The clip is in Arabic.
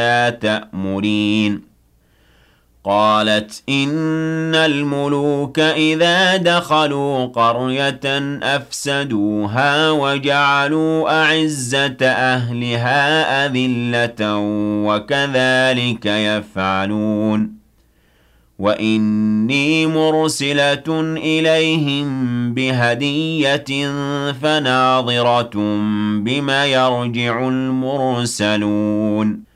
تأمرين قالت إن الملوك إذا دخلوا قرية أفسدوها وجعلوا أعزة أهلها أذلة وكذلك يفعلون وإني مرسلة إليهم بهدية فناظرة بما يرجع المرسلون